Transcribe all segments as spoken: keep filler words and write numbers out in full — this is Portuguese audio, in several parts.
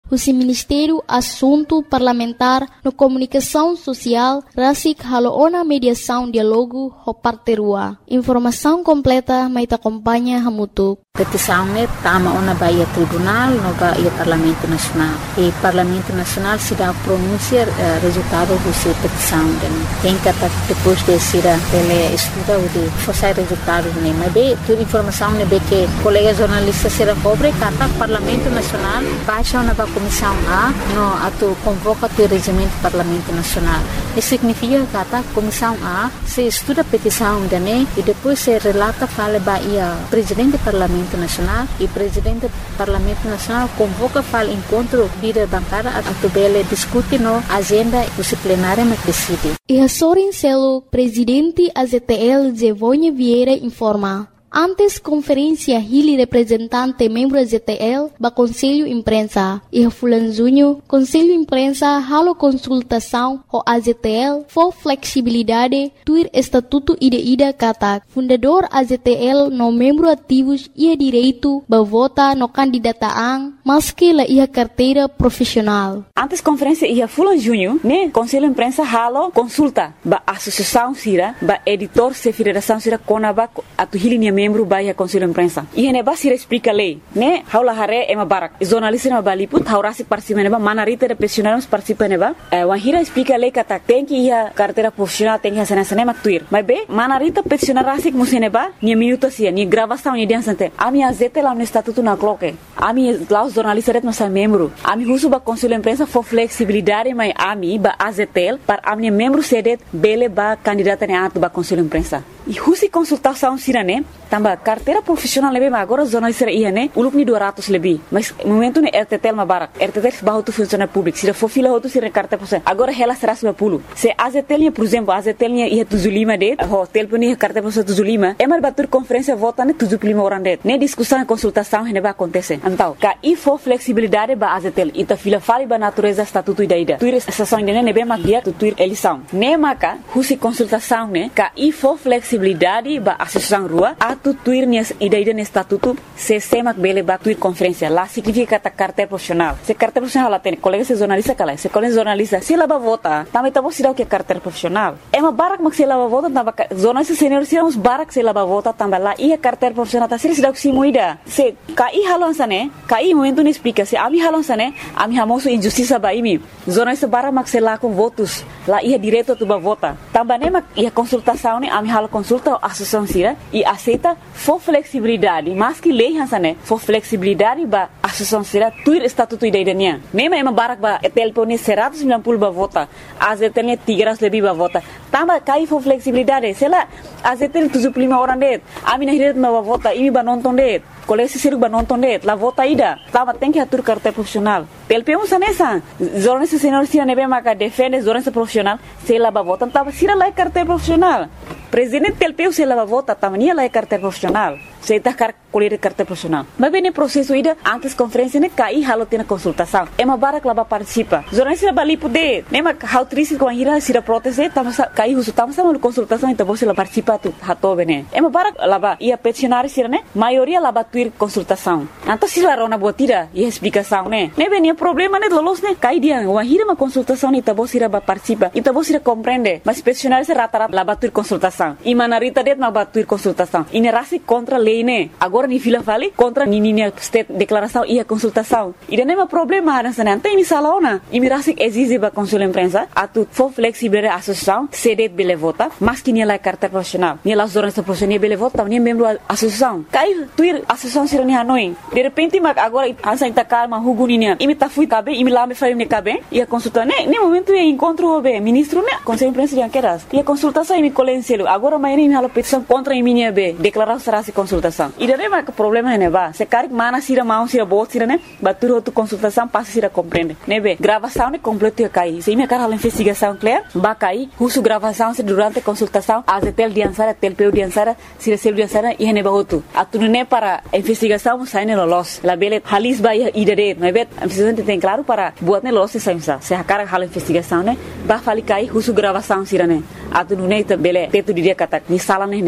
o Ministério Assunto Parlamentar no Comunicação Social rasik haloona mediação diálogo ho parterua. Informação completa mai te acompanha hamutuk. Petição ne tama ona baia tribunal no baia Parlamento Nacional. E Parlamento Nacional se dá pronunciar uh, resultado do petição dele. Tem que depois de ser ele estuda o de forçar resultado ne. Mas bem, toda informação ne bem que colega jornalista será cobre kata Parlamento Nacional baixa na comissão A no ato convoca o regimento Parlamento Nacional. Isso significa kata comissão A se estuda a petição dele e depois se relata fala baia presidente do Parlamento Nacional e presidente do Parlamento Nacional convoca para encontro líder bancária a tubele discute no agenda do plenário mas decide. E a Sorin Celo, presidente A Z T L Zevonha Vieira informa. Antes conferência Hili representante membro A Z T L ba Conselho Imprensa e a Fulanzunho Conselho Imprensa halo consultação ho A Z T L for flexibilidade tuir estatuto ida-ida katak fundador A Z T L no membro ativos ia direito ba vota no candidataan maski la ia carteira profissional. Antes conferência ia Fulanzunho ne Conselho Imprensa halo consulta ba associação sira ba editor se federação sira konaba atu Hili membro baia Conselho Imprensa. E hene basira explica lei, né? Haula hare ema barak. Jornalista na baliput, haurasi participa neba, manarita de pensionados participa neba. Eh, wahira explica lei kata tem que ia carteira profissional tem que hacer nessa tuir. Mas be, manarita pensionarasi museneba, ni minuto sia, ni gravação ni dia sante. Ami azete lá no estatuto na cloque. Ami lá os jornalistas ret nossa membro. Ami husu ba Conselho Imprensa for flexibilidade, mas ami ba A Z T L para ami membro sedet bele ba candidata ne atu ba Conselho Imprensa. E husi consultação sirane tambah carteira profissional lebih agora jornalista ia né uluk ni dua ratus lebih mas momento ne R T T L mabarak R T T L bahu tu funcionário público se for fila tu se carteira profissional agora ela seratus lima puluh se A Z T L por exemplo A Z T L ia tujuh puluh lima det ho telefon ia carteira profissional tujuh puluh lima emar batur conferência vota ne tujuh puluh lima orang det ne discussão consultação ne vai acontecer então ka i for flexibilidade ba A Z T L ita fila fali ba natureza estatuto ida ida tuir estação ne ne be mak dia tu tuir eleição ne maka husi consultação ne ka i for flexibilidade ba associação rua atu tuir nias ida-ida no estatuto se semak bele ba tuir conferência lá significa kata carteira profissional se carteira profissional lá tem colega se jornalista kala se colega jornalista se lá ba vota também tá você dá o que é carteira profissional é uma barak mak se lá ba vota tamba jornalista senior se uns barak se lá ba vota tamba lá e a carteira profissional tá se dá o que muida se kai halon sane kai momento não explica se ami halon sane ami hamoso injustiça ba imi jornalista barak mak se lá com votos lá ia direito tu ba vota tamba ne mak ia consultação ne ami halo consulta a associação sira e aceita for flexibilidade mas que lei hansane for flexibilidade ba associação sira tuir estatuto ida-idanya nema ema barak ba telefone seratus sembilan puluh ba vota A Z T L tiga ratus lebih ba vota tamba kai for flexibilidade sela A Z T L tujuh puluh lima orang det ami na hiret ba vota imi ba nonton det kolesi siru ba nonton det la vota ida tamba tem que atur carteira profissional T L P um sanesa jornalista senior sira nebe maka defende jornalista profissional sela ba vota tamba sira la carteira profissional presidente T L P se lava vota tamania la carteira profissional se tá car colher carteira profissional mas bem no processo ida antes conferência ne cai halo tem consultação é uma barak lá participa jornalista bali poder nem ma how triste com a ira sira proteste tamo cai uso tamo sama consultação então você lá participa tu hato bene é uma barak lá ia peticionar sira ne maioria lá tuir consultação então se lá rona botira e explicação né ne bem problema ne lolos ne cai dia uma ira uma consultação então você lá participa então você compreende mas peticionar se rata-rata lá tuir consultação e manarita det ma tuir consultação e rasi contra lei ne agora ni fila fali contra ni ni state declaração e a consultação e não é problema nessa não tem misalaona e mirasi exige ba Conselho Imprensa atu for flexible a associação sedet bele vota mas que ni la carteira profissional ni la jornalista profissional bele vota ni membro associação cai tuir associação sira ni hanoi de repente mag agora hansa ita calma huguni ni imi ta fui cabe imi lá me fai ne cabe e a consulta ne ne momento e encontro be ministro ne Conselho Imprensa de Anqueras e a consultação imi colencielo agora mais ni halo petição contra imi ni be declaração será se consultação e daí mas que problema ne ba se cari mana sira mau sira bot sira ne batur outro consultação passa sira compreende ne be gravação ne completo cai se imi cara a investigação clear ba cai husu gravação se durante consultação a Z T L de ansara T L P de ansara sira sel de ansara e ne ba outro atunu ne para investigação sai ne lolos la bele halis ba ida de ne bet precisamente tem claro para buat ne lolos sai se a cara a investigação ne ba fali cai husu gravação sira ne atunu ne bele teto dia kata ni sala ne ne be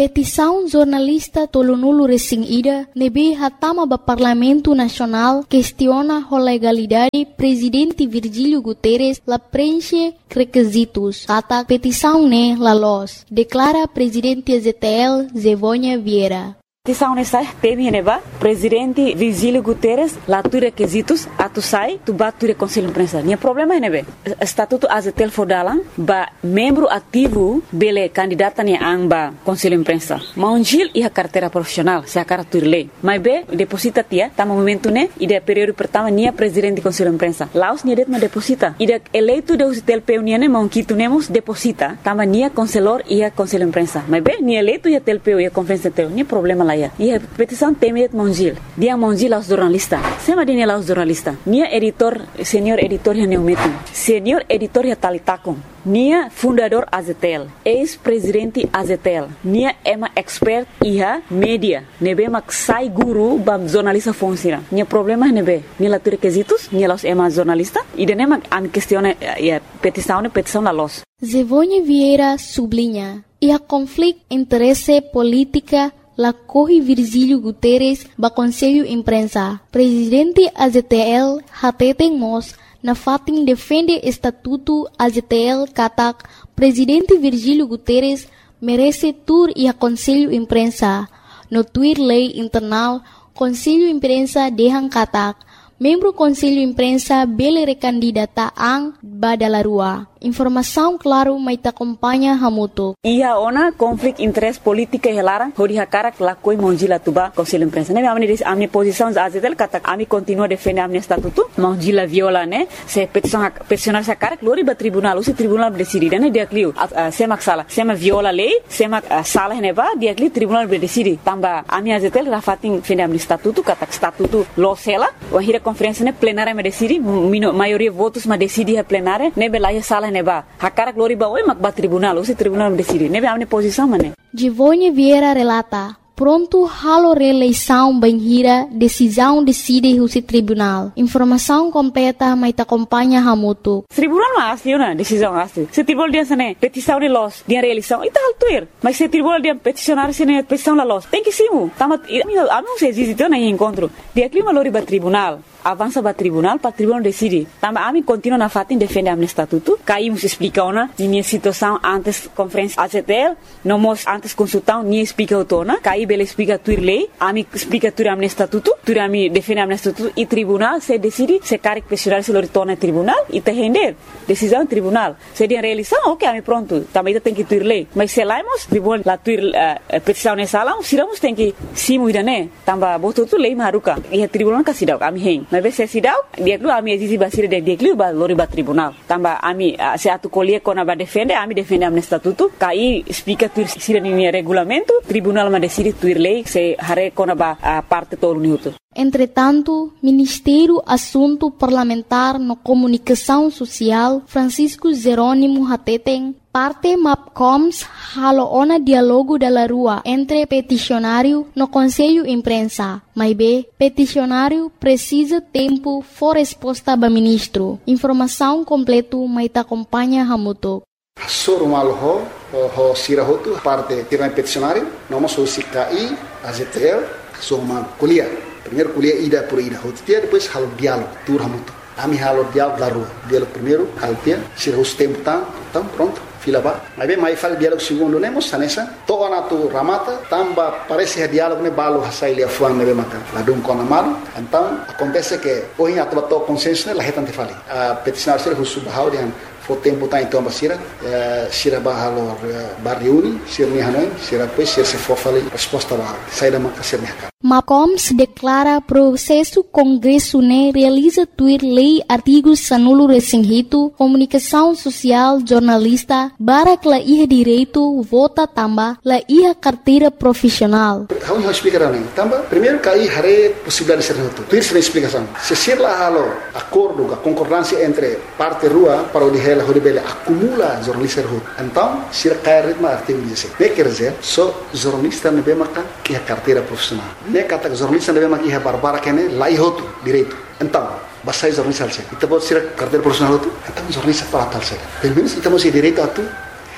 Petição jornalista Tolonulu Recém Ida nebe hatama ba Parlamento Nacional questiona a legalidade presidente Virgílio Guterres la preenche requisitos. Kata petição ne la los, declara presidente Z T L Zevonha Vieira. Petição nessa teme neba presidente Virgílio Guterres lá tu requisitos atu sai tu bat tu conselho de imprensa. Nia problema nebe estatuto A Z T L fodalan ba membro ativo bele candidata ni amba conselho de imprensa. Maunjil e a carteira profissional se a cartur lei. Mas be deposita tia tama momento ne ide período pertama nia presidente conselho de imprensa. Laos nia det ma deposita. Ide eleito de O Z T L P unia ne maunquito nemos deposita tama nia conselor e a conselho de imprensa. Mas be nia eleito e a T L P e a conferência T L nia problema lá. E a petição teme et Mongil. Dia Mongil aos jornalistas. Sema dine aos jornalistas. Nia editor, senhor editor ya neumetin. Senhor editor ya talitakon. Nia fundador A Z T L. Ex-presidente A Z T L. Nia ema expert iha media. Nebe mak sai guru bam jornalista funciona. Nia problema nebe. Nia la requisitos. Nia los ema jornalista. E dene mak am questione ya petição ne petição la los. Zevonha Vieira sublinha. E a conflito interesse política la corre Virgílio Guterres ba Conselho Imprensa. Presidente A Z T L hateten mos na fatin defende estatuto A Z T L katak Presidente Virgílio Guterres merece tur e a Conselho Imprensa. No tuir lei internal Conselho Imprensa dehan katak membro Conselho Imprensa bele recandidata ang badalarua. Informação claro mai ta acompanha hamuto. Ia ona conflito interesse política e lara hodi hakara la koi monjila tuba Conselho Imprensa. Ne amni amni posição A Z T L kata ami continua defender amni estatuto. Monjila viola ne se petição peticionar sa cara glori ba tribunal o se tribunal decidir ne dia clio sema sala sema viola lei sema sala ne ba dia clio tribunal decidir. Tamba ami A Z T L rafatin defender amni estatuto kata estatuto lo sela o hira conferência ne plenária me decidi maioria votos ma decidi a plenária ne belaia sala neba hakara glori ba oi mak ba tribunal o se tribunal decidi nebe amne posição mane. Zevonha Vieira relata pronto halo reeleição banhira decisão decide o se tribunal. Informação completa mai ta acompanha hamuto. Tribunal ma asli na decisão asli. Se tribunal dia sane petição de los dia reeleição ita altuir. Mas se tribunal dia peticionar sene petição la los. Tem que simu. Tama amo se existe na encontro. Dia clima lori ba tribunal. Avança para tribunal, para tribunal decide. Tamba ami continua na fatin defende amne estatuto. Caímos explica ona minha situação antes conferência A Z T L, não mos antes consultão nem explica autona. Caí bele explica tuir lei, ami explica tuir amne estatuto, tuir ami defende amne estatuto e tribunal se decide se carre questionar se lo retorna tribunal e te render decisão tribunal. Se dia reeleição, ok, ami pronto. Também tem que tuir lei. Mas se laimos tribunal la tuir uh, petição nessa sala, siramos tem que simu idane. Tamba botou tu lei maruka. E tribunal kasidau ami hen. Mas se sidau dia klu ami existe basir de dia klu ba lori ba tribunal tamba ami se atu colher kona ba defende ami defende am estatuto kai explica tu sira ni regulamento tribunal ma decide tuir lei se hare kona ba parte todo minuto. Entretanto, Ministério Assunto Parlamentar no Comunicação Social Francisco Jerônimo Hateten parte MAPCOMS halo ona dialogo da rua entre peticionário no Conselho Imprensa. Mas be, peticionário precisa tempo for resposta ba ministro. Informação completo mai ta acompanha hamuto. Soro malho ho sirahotu parte tiran peticionário, nome sou C K I, A Z T L, sou mal kuliah. Primeiro kuliah ida por ida, hotia depois halo diálogo, tur hamuto. Ami halo diálogo da rua. Diálogo primeiro, kalpia, sira os tempo tam, tam pronto. Fila ba, mas bem mais faz diálogo segundo nemos sanessa. Toa na tu ramata, tamba parece diálogo ne balo hasai lia fuan ne maka. Ladum kona malu. Então acontece que hoje a tua consenso ne la hetante fali. A peticionário sira husu bahau dian fo tempo tá então basira, sira bahalo barriuni, sira ni hanoi, sira depois sira se for fali resposta ba. Saída maka sira ne. MAPCOMS declara processo Congresso ne realiza tuir lei artigos sanulo resinhito, comunicação social, jornalista, barak la iha direito, vota tamba, la iha carteira profissional. Vamos explicar também. Tamba, primeiro cai hare possibilidade de ser reto. Tuir se explicação. Se ser lá halo acordo, a concordância entre parte rua para o de ela horibele acumula jornalista rua. Então, se cai ritmo artigo dezesseis. Ne quer dizer, só jornalista ne bemaka que a carteira profissional. Ne kata jornalista deve maki barbara kene lai hotu direito. Então, basai jornalista alse. Ita pode ser carteira profissional hotu. Então jornalista para tal se. Pelo menos ita mesti direito atu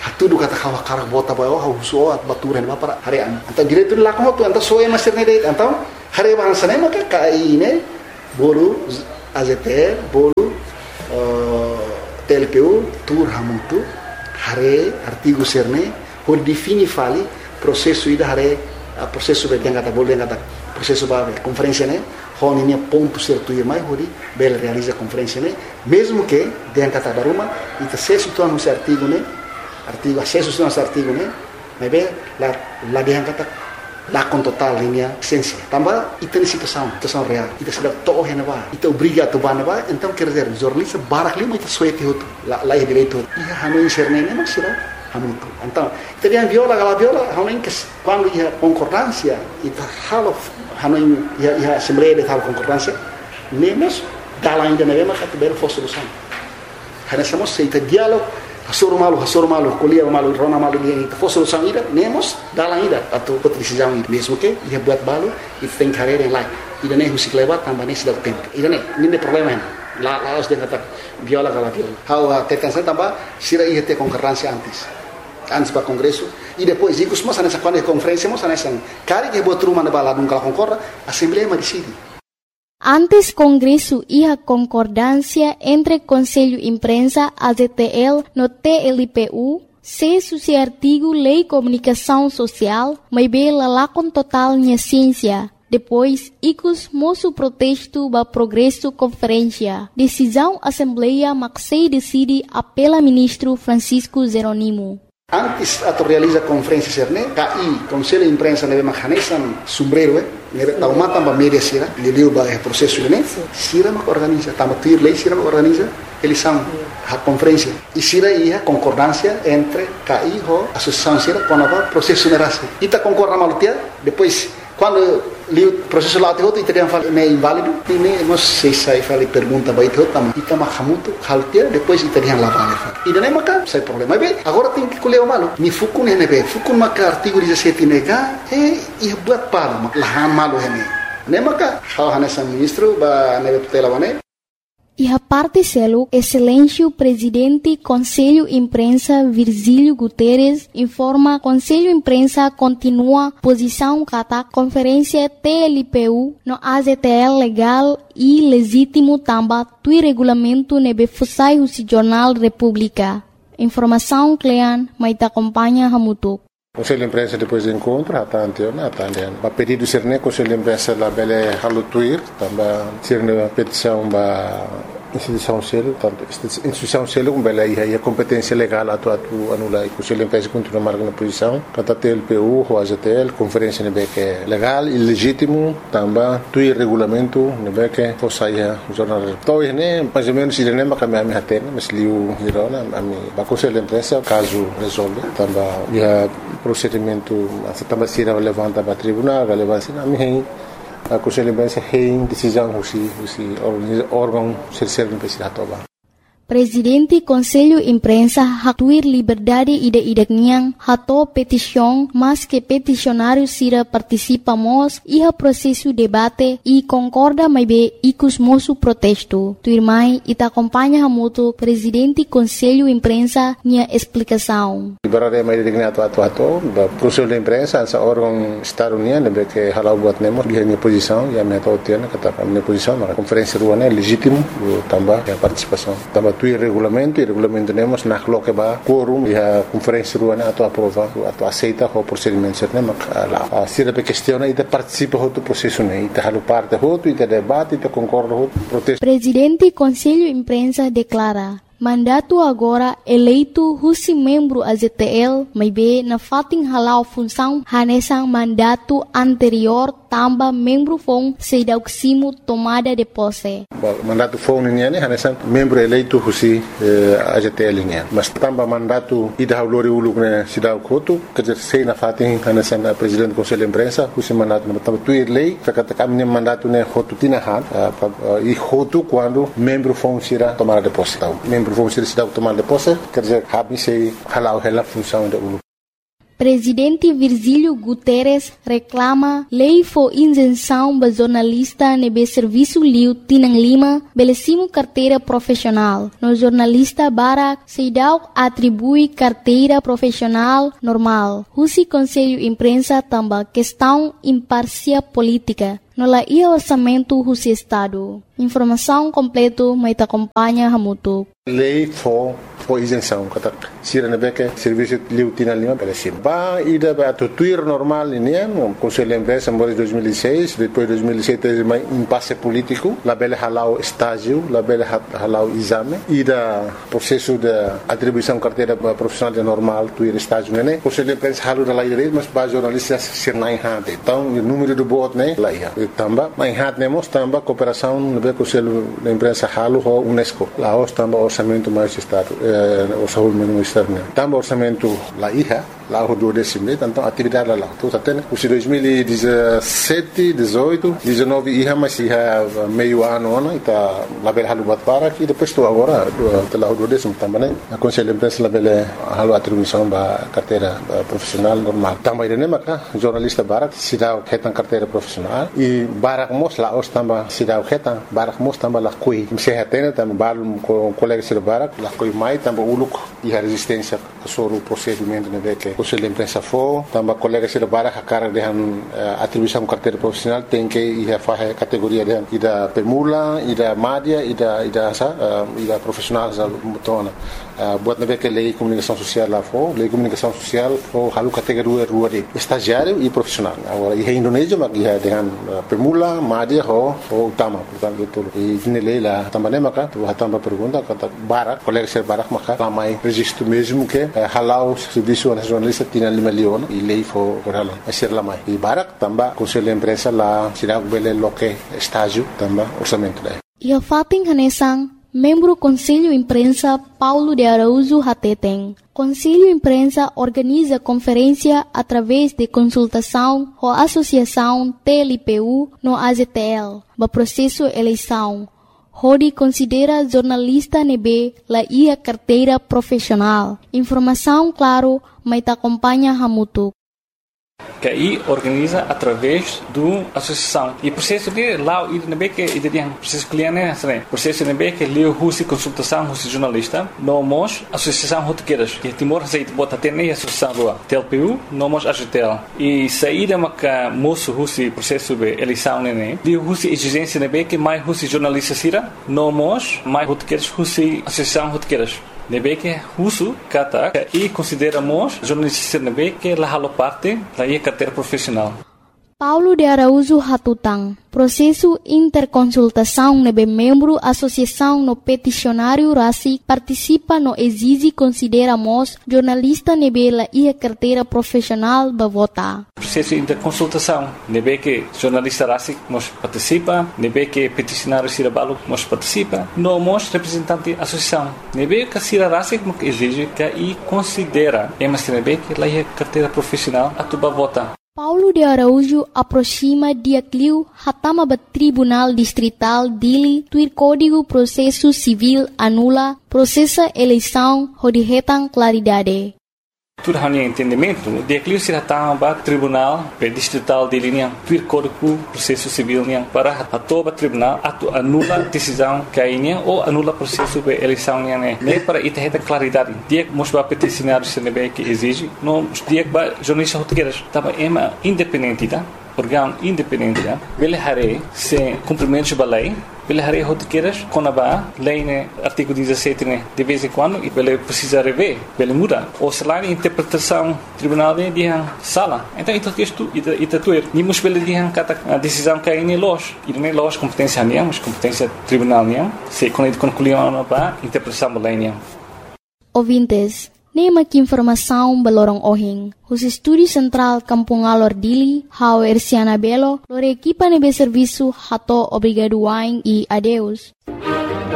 tudo kata kawa karak bota bayo ha uso at baturan ba para harian anta direito lá com tu anta soe mas ser nede então hare ban sane maka kai ne bolu A Z T L bolu T L P U tur hamuntu hare artigo serne ho defini fali processo ida hare processo be kata bol kata processo ba conferência ne ho ni ponto certo e mai hori bel realiza conferência ne mesmo que den kata daruma ita se situa no artigo ne artigo acesso no artigo ne mas bem la la den kata la com total linha essência também ita ni situação situação real ita sudah toh hena ba ita obriga tu ba ba então quer dizer jornalista barak lima ita suete hotu la la direito ia hanu inserne ne mas sira hamutu então ita dia viola gala viola hanu que quando ia concordância ita halo hanu ia ia assembleia de tal concordância nemos dala ainda na mesma categoria for solução hana somos seita diálogo hasoro malu hasoro malu kuliah malu rona malu dia ita for solução ida nemos dala ainda atau decisão mesmo que ia buat balu ita tem carreira lá ida nem rusik lewat tambah nem sudah tempo ida nem nem problema lá lá os dia kata viola gala viola how tetansa tambah sira ia ter concordância antes antes para congresso e depois digo mas nessa quando é conferência mas nessa cara que botou uma na bala nunca concorda assembleia mas decide. Antes Congresso ia concordância entre Conselho Imprensa, A Z T L, no T L P U, se suci artigo Lei Comunicação Social, mas bela lá com total minha ciência. Depois, icos moço protesto ba progresso conferência. Decisão Assembleia Maxei decide apela ministro Francisco Jeronimo. Antes ato realiza conferência serne, K I, Conselho de Imprensa neve mahanesan sombrero, eh, neve tauma tamba media sira, leleu ba é processo né, sira mak organiza, tamba tuir lei sira mak organiza, eles são a conferência e sira ia concordância entre K I ho associação sira com a processo nerase. Ita concorda malutia, depois quando li o processo lá tem outro e teriam falado é inválido, e nem não sei se aí falei pergunta vai ter outra, mas ita mahamuto haltia depois teriam lá vale. E daí maca sai problema bem. Agora tem que colher o malo. Ni fukun hene be, fukun maca artigo dezessete nega e e buat palo, lahan malo hene. Nem maca, hal hanesa ministro ba neve tutela wane. E a parte selo, excelência presidente Conselho Imprensa Virgílio Guterres informa Conselho Imprensa continua posição kata conferência T L P U no A Z T L legal e legítimo tamba tui regulamento nebe fusai husi Jornal República. Informação Clean, mas te acompanha Hamutuk. Conselho de Imprensa depois do encontro, a Tantiona, a Tantiona. O pedido ser né, Conselho de Imprensa da Bele Halutuir, também ser uma petição da instituição selo, tanto instituição selo como Bele aí a competência legal a tu a tu anular. Conselho de Imprensa continua marcando a posição, cada T L P U, o A Z T L, conferência nebe que é legal e legítimo, também tu regulamento nebe que fosse aí o jornal. Então né, mais ou menos ele nem vai caminhar me atende, mas liu girona, a mim, o Conselho de Imprensa caso resolve, também já procedimento essa também se levanta para tribunal, levanta na minha a Conselho de Imprensa tem decisão se se órgão ser ser precisa tomar. Presidente Conselho Imprensa hatuir liberdade ide-ide niang hato petição, mas que peticionário sira participamos e a processo debate e concorda mais bem icos moço protesto. Tuirmai ita acompanha hamuto Presidente Conselho Imprensa nia explicação. Liberdade mais digna atu atu atu, Conselho de Imprensa essa órgão Estado União lembra que halau buat nemo dia minha posição e a minha totiana kata minha posição na conferência ruana é legítimo também a participação também tu regulamento e regulamento temos na coloca ba quorum e a conferência ruana atu aprova atu aceita o procedimento certo né a sira pe questiona e participa do processo né e halu parte outro e debate e concorda outro protesto. Presidente Conselho Imprensa declara mandato agora eleito husi membro A Z T L, mas bem na fating halau função hanesang mandato anterior tamba membro fong sedauksimo tomada de posse. Mandato fong niya ni hanesang membro eleito husi A Z T L niya. Mas tamba mandato ida haulori uluk na sidaw koto kajer sei na fating hanesang presidente Conselho de Imprensa husi mandato na tamba tuir lei kakatakam ni mandato ne hotu tinahan e hotu quando membro fong sira tomada de posse. Membro vão ser cidade tomar de posse, quer dizer, habem se halau hela função da ulu. Presidente Virgílio Guterres reclama lei for isenção para jornalista nebe serviço liu Tinang Lima belecimo carteira profissional. No jornalista Barak Seidau atribui carteira profissional normal. Husi Conselho Imprensa também questão imparcial política. No la ia orçamento Husi Estado. Informação completa mas acompanha Hamutuk. Lei for for isenção kata sira na beke serviço liu Tinang Lima belecimo. Ba ida ba tuir normal ini um Conselho Imprensa em dois mil e seis, depois dois mil e sete mais impasse político, la bele halau estágio, la bele halau exame, ida processo de atribuição carteira profissional de normal, tuir estágio né. Conselho Imprensa halu da lei mas ba jornalistas ser nai hade. Então o número do bot né lá ia. Tamba mai hade nemos tamba cooperação no be Conselho Imprensa halu ho UNESCO. Lá os tamba orçamento mais estado, o saúde ministério. Tamba orçamento lá ia. Lá o duodécimo, então atividade lá. Então até os dois mil e dezessete, dezoito, dezenove ia mas ia meio ano ano está lá bele halu bat para que depois estou agora lá o duodécimo também. A Conselho Imprensa lá bele halu atribuição ba carteira profissional normal. Também né maca jornalista Barak se dá o retan carteira profissional e Barak mos lá os também se dá o retan Barak mos também lá coi. Se retena também balu com colegas de Barak lá coi mais também o lucro e a resistência sobre o procedimento né que Conselho Imprensa for, também colegas de Barak a cara de atribuição carteira profissional tem que ir a fazer categoria de ida permula, ida média, ida ida asa, ida profissional za mutona. Buat na que lei comunicação social lá for, lei comunicação social for halu categoria rua de estagiário e profissional. Agora em Indonésia mas ia dengan permula, média ho ho utama, portanto itu. E ini lei lá também maka tu também pergunta kata Barak, colegas de Barak maka ramai registro mesmo que halau serviço nacional Tinang Lima Leon e lei for berhalan asir lamai e Barak tambah Conselho Imprensa lá sidang bele loke estágio tambah orçamento daí. Ia fating hanesang membro Conselho Imprensa Paulo de Araújo Hateteng. Conselho Imprensa organiza conferência através de consultação com a Associação T L P U no A Z T L, para processo eleição. Hodi considera jornalista nebe la ia carteira profissional. Informação claro, mas acompanha Hamutuk. Que aí organiza através do associação e processo de lá o nebe que ide dia processo cliente né processo nebe que leu husi consultação husi jornalista nomos associação rotequeiras que Timor Zeit bota ter nem associação do T L P U nomos A G T L e saída maca moço husi processo de eleição né de husi exigência nebe que mais husi jornalista sira nomos mais rotequeiras husi associação rotequeiras nebe que husu kata e consideramos jornalista nebe que la halo parte da ia carteira profissional. Paulo de Araújo Hatutang. Processo interconsultação nebe membro associação no peticionário Rasi participa no exige consideramos jornalista nebe la ia carteira profissional ba vota. Processo interconsultação nebe que jornalista Rasi nos participa, nebe que peticionário Sirabalo nos participa, nomos representante associação. Nebe que Sira Rasi mo exige que e considera emas nebe que la ia carteira profissional atuba vota. Paulo de Araújo aproxima dia cliu hatama ba Tribunal Distrital Dili tuir Código Processo Civil anula processa eleição hodihetan claridade. Tudo hanya entendimento, dia cliu se hatama ba Tribunal Distrital Dili niang tuir Código Processo Civil niang para hatoba tribunal atu anula decisão kainya ou anula processo de eleição niang né nem para ita claridade. Dia mos ba peticionário se nebe que exige, não dia ba jornalista rotegueiras tava ema independente tá? Órgão independente tá? Bele hare se cumprimentos ba lei Bele hare rotegueiras conaba lei né artigo dezessete né de vez em quando e bele precisa rever bele muda ou se lá interpretação tribunal de dia sala então isso texto ita ita tuer ni mus bele dia kata decisão que aí los e nem los competência niam mas competência tribunal niam se quando concluiu ba interpretação lei niam. Ouvintes, nema que informação balorong ohing. Os Estúdio Central Kampung Alor Dili, Hao Ersiana Belo, lore equipa nebe serviço hato obrigado wain e adeus.